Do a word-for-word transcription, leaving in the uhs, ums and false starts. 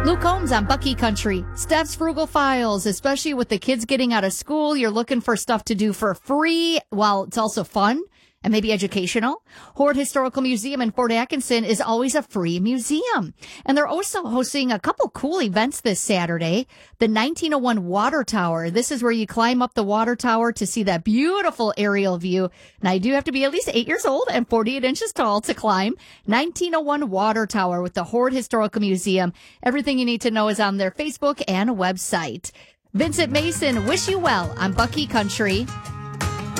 Luke Combs on Bucky Country. Steph's Frugal Files, especially with the kids getting out of school. You're looking for stuff to do for free while it's also fun and maybe educational. Horde Historical Museum in Fort Atkinson is always a free museum. And they're also hosting a couple cool events this Saturday. The nineteen oh one Water Tower. This is where you climb up the water tower to see that beautiful aerial view. Now, you do have to be at least eight years old and forty-eight inches tall to climb. nineteen oh one Water Tower with the Horde Historical Museum. Everything you need to know is on their Facebook and website. Vincent Mason, wish you well on Bucky Country.